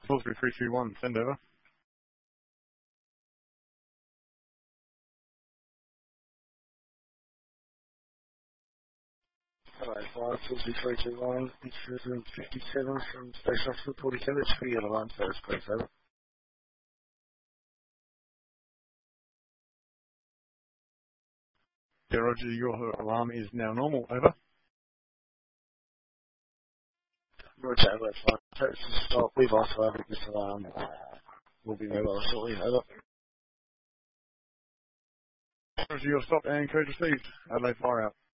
Salisbury 321, send over. Hello, 5, 321, 57 from Station Officer 47, it's for your alarm service, please, over. Yeah, Roger, your alarm is now normal, over. Roger, that's fine. Service is stopped, we've also had this alarm. We'll be mobile shortly, over. Roger, your stop and code received. Adelaide fire out.